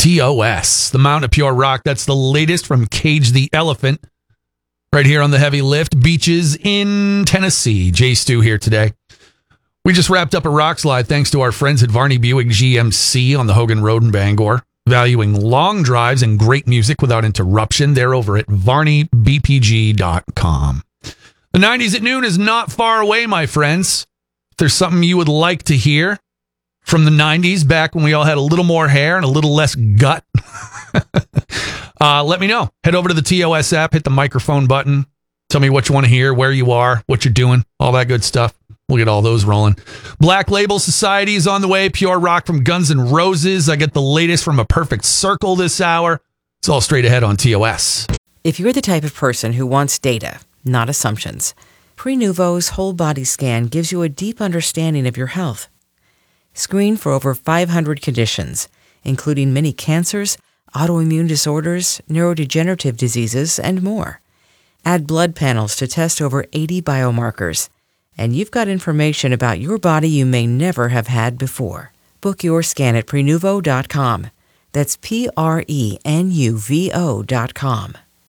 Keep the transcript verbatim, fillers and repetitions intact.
T O S, the Mountain of Pure Rock. That's the latest from Cage the Elephant. Right here on the Heavy Lift, beaches in Tennessee. Jay Stu here today. We just wrapped up a rock slide thanks to our friends at Varney Buick G M C on the Hogan Road in Bangor. Valuing long drives and great music without interruption. They're over at varney b p g dot com. The nineties at noon is not far away, my friends. If there's something you would like to hear from the nineties, back when we all had a little more hair and a little less gut, uh, let me know. Head over to the T O S app, hit the microphone button. Tell me what you want to hear, where you are, what you're doing, all that good stuff. We'll get all those rolling. Black Label Society is on the way. Pure rock from Guns N' Roses. I get the latest from A Perfect Circle this hour. It's all straight ahead on T O S. If you're the type of person who wants data, not assumptions, Prenuvo's whole body scan gives you a deep understanding of your health. Screen for over five hundred conditions, including many cancers, autoimmune disorders, neurodegenerative diseases, and more. Add blood panels to test over eighty biomarkers. And you've got information about your body you may never have had before. Book your scan at prenuvo dot com. That's P R E N U V O dot com.